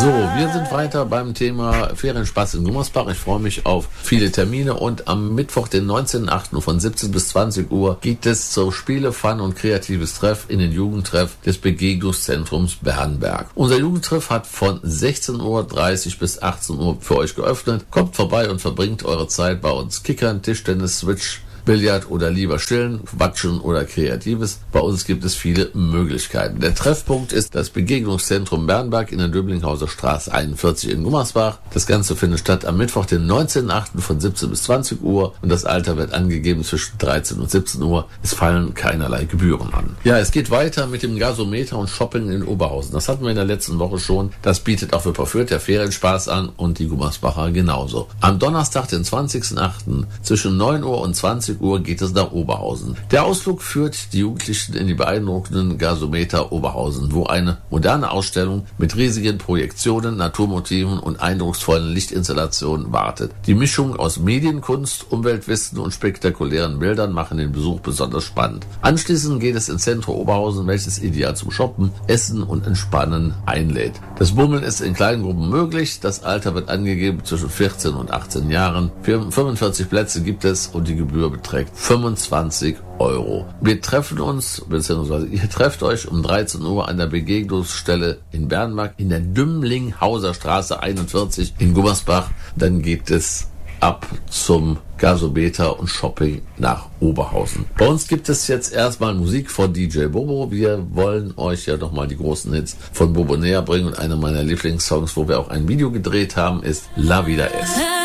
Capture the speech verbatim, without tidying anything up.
So, wir sind weiter beim Thema Ferienspaß in Gummersbach. Ich freue mich auf viele Termine und am Mittwoch, den neunzehnten achten von siebzehn bis zwanzig Uhr geht es zur Spiele, Fun und kreatives Treff in den Jugendtreff des Begegnungszentrums Bernberg. Unser Jugendtreff hat von sechzehn Uhr dreißig bis achtzehn Uhr für euch geöffnet. Kommt vorbei und verbringt eure Zeit bei uns Kickern, Tischtennis, Switch, Billard oder lieber chillen, quatschen oder Kreatives. Bei uns gibt es viele Möglichkeiten. Der Treffpunkt ist das Begegnungszentrum Bernberg in der Döblinghauser Straße einundvierzig in Gummersbach. Das Ganze findet statt am Mittwoch, den neunzehnten achten von siebzehn bis zwanzig Uhr und das Alter wird angegeben zwischen dreizehn und siebzehn Uhr. Es fallen keinerlei Gebühren an. Ja, es geht weiter mit dem Gasometer und Shopping in Oberhausen. Das hatten wir in der letzten Woche schon. Das bietet auch für Fürth der Ferienspaß an und die Gummersbacher genauso. Am Donnerstag, den zwanzigsten achten zwischen neun Uhr und zwanzig Uhr geht es nach Oberhausen. Der Ausflug führt die Jugendlichen in die beeindruckenden Gasometer Oberhausen, wo eine moderne Ausstellung mit riesigen Projektionen, Naturmotiven und eindrucksvollen Lichtinstallationen wartet. Die Mischung aus Medienkunst, Umweltwissen und spektakulären Bildern machen den Besuch besonders spannend. Anschließend geht es ins Zentrum Oberhausen, welches ideal zum Shoppen, Essen und Entspannen einlädt. Das Bummeln ist in kleinen Gruppen möglich. Das Alter wird angegeben zwischen vierzehn und achtzehn Jahren. fünfundvierzig Plätze gibt es und die Gebühr beträgt fünfundzwanzig Euro. Wir treffen uns, beziehungsweise ihr trefft euch um dreizehn Uhr an der Begegnungsstelle in Bernberg in der Dümlinghauser Straße einundvierzig in Gummersbach. Dann geht es ab zum Gasometer und Shopping nach Oberhausen. Bei uns gibt es jetzt erstmal Musik von D J Bobo. Wir wollen euch ja nochmal die großen Hits von Bobo näher bringen und einer meiner Lieblingssongs, wo wir auch ein Video gedreht haben, ist La Vida Es.